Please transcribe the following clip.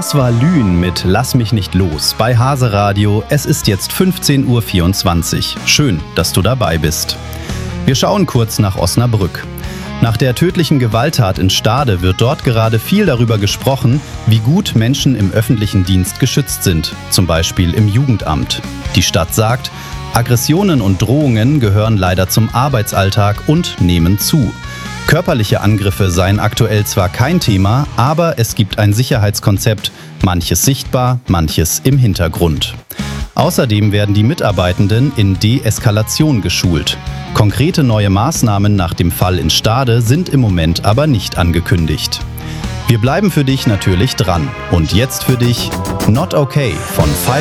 Das war Lühn mit Lass mich nicht los bei Hase Radio. Es ist jetzt 15:24 Uhr. Schön, dass du dabei bist. Wir schauen kurz nach Osnabrück. Nach der tödlichen Gewalttat in Stade wird dort gerade viel darüber gesprochen, wie gut Menschen im öffentlichen Dienst geschützt sind, zum Beispiel im Jugendamt. Die Stadt sagt, Aggressionen und Drohungen gehören leider zum Arbeitsalltag und nehmen zu. Körperliche Angriffe seien aktuell zwar kein Thema, aber es gibt ein Sicherheitskonzept, manches sichtbar, manches im Hintergrund. Außerdem werden die Mitarbeitenden in Deeskalation geschult. Konkrete neue Maßnahmen nach dem Fall in Stade sind im Moment aber nicht angekündigt. Wir bleiben für dich natürlich dran. Und jetzt für dich Not Okay von 5